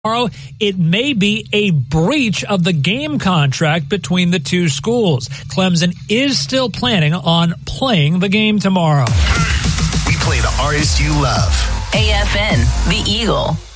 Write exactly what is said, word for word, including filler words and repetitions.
tomorrow, it may be a breach of the game contract between the two schools. Clemson is still planning on playing the game tomorrow. We play the artist you love. A F N, The Eagle.